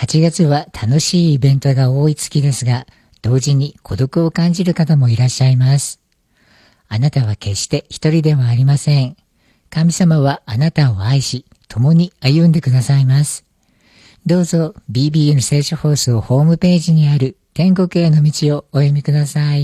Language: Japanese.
8月は楽しいイベントが多い月ですが、同時に孤独を感じる方もいらっしゃいます。あなたは決して一人ではありません。神様はあなたを愛し、共に歩んでくださいます。どうぞ BBN 聖書放送ホームページにある天国への道をお読みください。